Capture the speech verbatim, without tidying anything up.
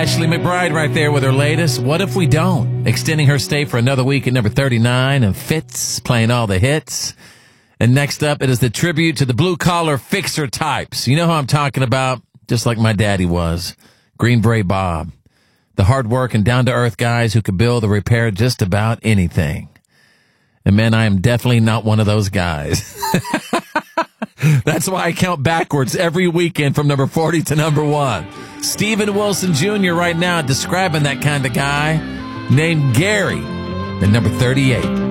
Ashley McBryde right there with her latest, What If We Don't? Extending her stay for another week at number thirty-nine, and Fitz playing all the hits. And next up, it is the tribute to the blue-collar fixer types. You know who I'm talking about? Just like my daddy was. Green Beret Bob. The hard work and down-to-earth guys who could build or repair just about anything. And man, I am definitely not one of those guys. That's why I count backwards every weekend from number forty to number one. Steven Wilson Junior right now describing that kind of guy named Gary at number thirty-eight.